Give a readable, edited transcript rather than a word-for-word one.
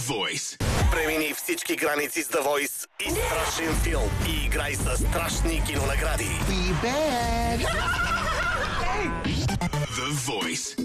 Voice. Премини всички граници с The Voice и страшен филм. И играй с страшни кинонагради. We back! The Voice.